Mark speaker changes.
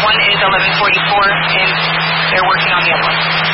Speaker 1: one is 11:44, and they're working on the other one.